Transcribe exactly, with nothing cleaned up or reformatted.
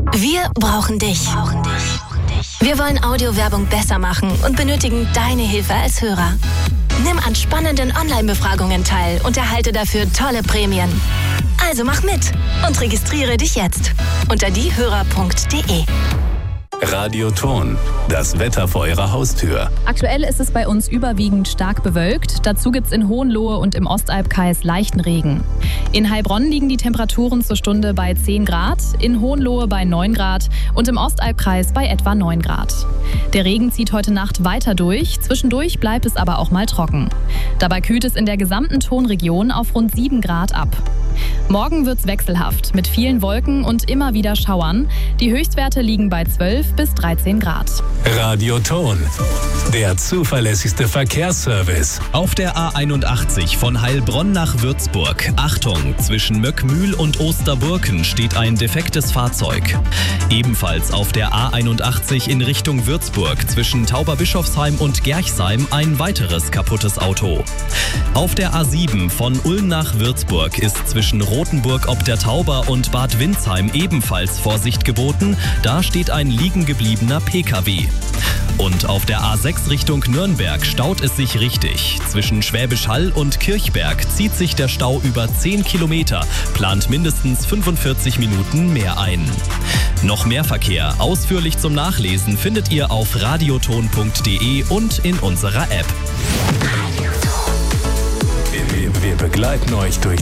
Wir brauchen dich. Wir wollen Audiowerbung besser machen und benötigen deine Hilfe als Hörer. Nimm an spannenden Online-Befragungen teil und erhalte dafür tolle Prämien. Also mach mit und registriere dich jetzt unter diehörer punkt de. Radioton, das Wetter vor Ihrer Haustür. Aktuell ist es bei uns überwiegend stark bewölkt. Dazu gibt es in Hohenlohe und im Ostalbkreis leichten Regen. In Heilbronn liegen die Temperaturen zur Stunde bei zehn Grad, in Hohenlohe bei neun Grad und im Ostalbkreis bei etwa neun Grad. Der Regen zieht heute Nacht weiter durch, zwischendurch bleibt es aber auch mal trocken. Dabei kühlt es in der gesamten Tonregion auf rund sieben Grad ab. Morgen wird's wechselhaft mit vielen Wolken und immer wieder Schauern. Die Höchstwerte liegen bei zwölf bis dreizehn Grad. Radioton, der zuverlässigste Verkehrsservice. Auf der A einundachtzig von Heilbronn nach Würzburg. Achtung, zwischen Möckmühl und Osterburken steht ein defektes Fahrzeug. Ebenfalls auf der A einundachtzig in Richtung Würzburg zwischen Tauberbischofsheim und Gerchsheim ein weiteres kaputtes Auto. Auf der A sieben von Ulm nach Würzburg ist zwischen Rothenburg ob der Tauber und Bad Windsheim ebenfalls Vorsicht geboten. Da steht ein liegen gebliebener P K W. Und auf der A sechs Richtung Nürnberg staut es sich richtig. Zwischen Schwäbisch Hall und Kirchberg zieht sich der Stau über zehn Kilometer, plant mindestens fünfundvierzig Minuten mehr ein. Noch mehr Verkehr ausführlich zum Nachlesen findet ihr auf radioton punkt de und in unserer App. Wir, wir begleiten euch durch